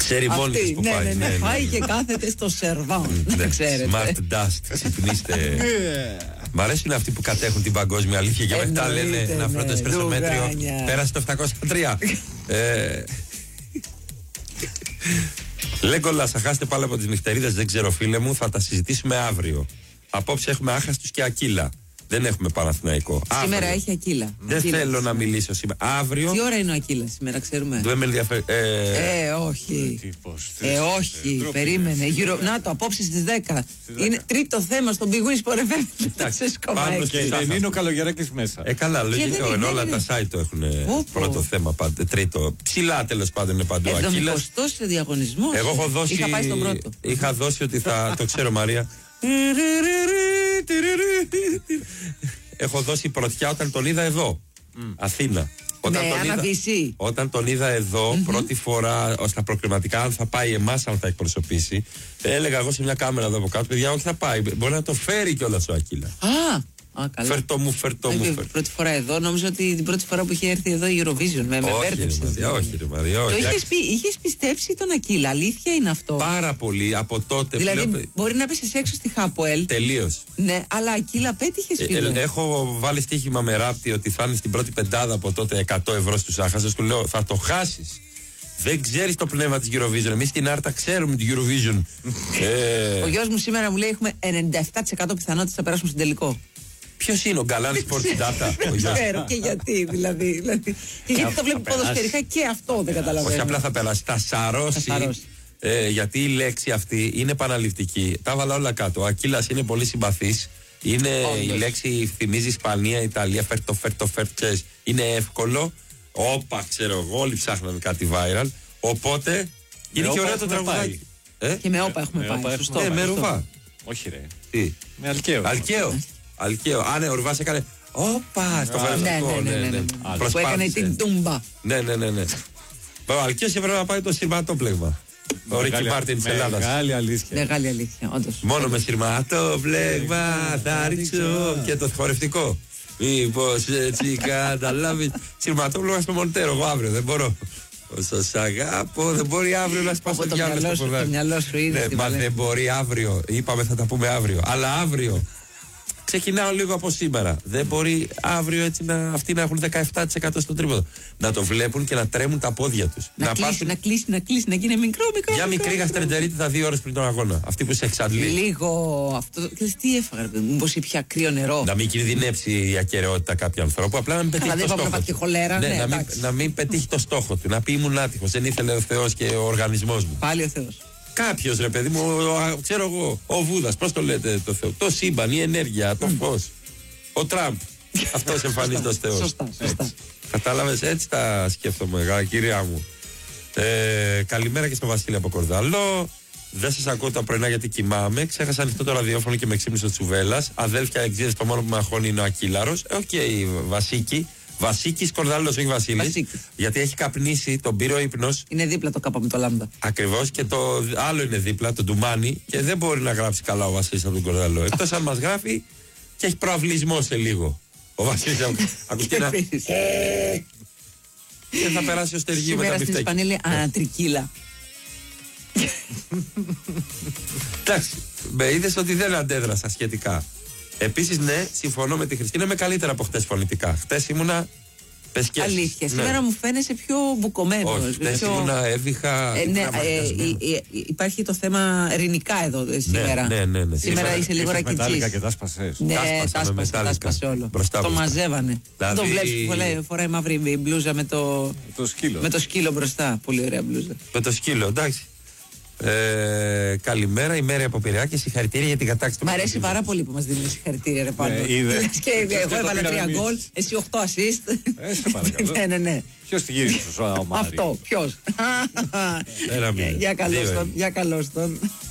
Ξέρει μόνη της που πάει. Ναι, πάει και κάθεται στο σερβάν. Δεν ξέρετε. Smart dust, ξυπνήστε. Μ' αρέσουν αυτοί που κατέχουν την παγκόσμια αλήθεια και μετά λένε ένα πρώτο εσπρέσο μέτριο πέρασε το 703. Λέγκολας, θα χάσετε πάλι από τις νυχτερίδες, δεν ξέρω φίλε μου, θα τα συζητήσουμε αύριο. Απόψε έχουμε Άχαστους και Ακύλα. Δεν έχουμε Παναθηναϊκό. Σήμερα έχει Ακύλα. Δεν θέλω να μιλήσω σήμερα. Αύριο. Τι ώρα είναι ο Ακύλας σήμερα, ξέρουμε. Δεν με ενδιαφέρει. Όχι. Όχι, περίμενε. Να το, απόψε στις 10. Είναι τρίτο θέμα στον Big Win Sport FM. Και δεν είναι ο Καλογεράκης μέσα. Καλά, λογικό. Όλα τα site το έχουν πρώτο θέμα πάντα. Τρίτο. Ψηλά τέλος πάντων είναι παντού ο Ακύλας. 70ος διαγωνισμός. Εγώ έχω δώσει. Είχα πάει στον πρώτο. Είχα δώσει ότι θα. Το ξέρω, Μαρία. Έχω δώσει πρωτιά όταν τον είδα εδώ. Αθήνα. Όταν τον είδα εδώ, πρώτη φορά στα προκριματικά, αν θα πάει εμάς, αν θα εκπροσωπήσει, έλεγα εγώ σε μια κάμερα εδώ από κάτω, παιδιά, όχι θα πάει. Μπορεί να το φέρει κιόλας ο Ακύλα. Φερτό μου. Πρώτη φορά εδώ, νόμιζα ότι την πρώτη φορά που είχε έρθει εδώ η Eurovision. Με μπέρδεψε. Όχι, ρε Μαρία. Το είχες πιστέψει τον Ακύλα, αλήθεια είναι αυτό? Πάρα πολύ από τότε. Δηλαδή, μπορεί να πέσει έξω στη Χάποελ. Τελείως. Ναι, αλλά Ακύλα πέτυχε, φίλε. Έχω βάλει στοίχημα με ράπτη ότι θα είναι στην πρώτη πεντάδα από τότε 100 ευρώ στους Άχαστους. Του λέω, θα το χάσεις. Δεν ξέρεις το πνεύμα της Eurovision. Εμείς στην Άρτα ξέρουμε την Eurovision. Ο γιος μου σήμερα μου λέει έχουμε 97% πιθανότητα θα περάσουμε στην τελικό. Ποιος είναι ο Γκαλάν Sports Data? Δεν ξέρω και γιατί δηλαδή. Και γιατί το βλέπει ποδοσφαιρικά και αυτό δεν καταλαβαίνω. Όχι απλά θα περάσει, θα σαρώσει. Γιατί η λέξη αυτή είναι επαναληπτική. Τα έβαλα όλα κάτω. Ο Ακύλας είναι πολύ συμπαθής. Η λέξη θυμίζει Ισπανία, Ιταλία, φέρτο. Είναι εύκολο. Όπα, ξέρω εγώ, όλοι ψάχναμε κάτι viral. Οπότε είναι και ωραίο το τραγουδάκι. Και με όπα έχουμε πάει. Με ρουβά. Όχι, ρε. Τι? Με Αλκαίο. Ναι, ο Ρουβάς έκανε. Όπα, στο φαρμακό. Ναι. Που έκανε την τούμπα. Ναι. Ο Αλκαίος έπρεπε να πάει το σειρματόπλεγμα. Ο Ρίκι Μάρτιν της Ελλάδας. Μεγάλη αλήθεια, όντως. Μόνο με σειρματόπλεγμα θα ρίξω και το χορευτικό. Μήπως έτσι καταλάβεις. Σειρματόπλεγμα στο Μοντέρο, εγώ αύριο δεν μπορώ. Όσο σ' αγάπω, δεν μπορεί αύριο να σπάσει το διάλογο στο ποδάρι. Μα δεν μπορεί αύριο. Είπαμε θα τα πούμε αύριο. Αλλά αύριο ξεκινάω λίγο από σήμερα. Δεν μπορεί αύριο έτσι αυτοί να έχουν 17% στο τρίποδο. Να το βλέπουν και να τρέμουν τα πόδια τους. Να κλείσει, να γίνει μικρό. Μια μικρή γαστρεντερίτιδα 2 ώρες πριν τον αγώνα. Αυτή που σε εξαντλεί. Λίγο αυτό. Τι έφαγα, μήπως ήπια κρύο νερό. Να μην κινδυνεύσει η ακεραιότητα κάποιου ανθρώπου. Απλά να μην πετύχει το στόχο του. Χολέρα, να μην πετύχει το στόχο του. Να πει ήμουν άτυχος. Δεν ήθελε ο Θεός και ο οργανισμός μου. Πάλι ο Θεός. Κάποιος ρε παιδί μου, ξέρω εγώ, ο Βούδας, πώς το λέτε το Θεό, το σύμπαν, η ενέργεια, το φως, ο Τραμπ, αυτός εμφανίζεται ως Θεός. Σωστά. Κατάλαβες, έτσι τα σκέφτομαι, κυρία μου. Καλημέρα και στο Βασίλη από Κορδαλό. Δεν σας ακούω τα πρωινά γιατί κοιμάμαι. Ξέχασα ανοιχτό το ραδιόφωνο και με ξύπνησε ο Τσουβέλλας. Αδέλφια εξής, το μόνο που με αγχώνει είναι ο Ακύλαρος. Βασίκη. Βασίκης Κορδαλός, όχι Βασίλης. Γιατί έχει καπνίσει, τον πήρε ο ύπνος. Είναι δίπλα το κάπα με το λάμδα. Ακριβώς, και το άλλο είναι δίπλα, το ντουμάνι. Και δεν μπορεί να γράψει καλά ο Βασίλης από τον Κορδαλό. Εκτός αν μας γράφει και έχει προαυλισμό σε λίγο. Ο Βασίλης ακούστηκε ένα. Και θα περάσει ο Στεργίου με τα μπιφτέκια. Σήμερα στην Ισπανία λέει ανατρικύλα. Εντάξει, με είδες ότι δεν αντέδρασα σχετικά. Επίσης, ναι, συμφωνώ με τη Χριστίνα, είμαι καλύτερα από χτες φωνητικά. Χτες ήμουνα πεσκές. Αλήθεια, σήμερα μου φαίνεσαι πιο μπουκωμένος. Όχι, χτες ήμουνα, έβηχα. Υπάρχει το θέμα ειρηνικά εδώ σήμερα. Ναι. Σήμερα είσαι λίγο ρακιτσής. Μετάλλικα και τα σπασες. Ναι, τα σπασε όλο. Το μαζεύανε. Το βλέπεις που φοράει μαύρη μπλούζα με το σκύλο μπροστά. Πολύ ωραία μπλούζα. Με το σκύλο, εντάξει. Καλημέρα, η Μέρη από Πειραιά και συγχαρητήρια για την κατάκτηση του. Μ' αρέσει πάρα πολύ που μας δίνει συγχαρητήρια, ρε Πάντο. Και εγώ έβαλα 3 γκολ, εσύ 8 assist. Ναι. Ποιος τη γύρισε στο Μάρι? Αυτό, ποιος? Για καλώς τον.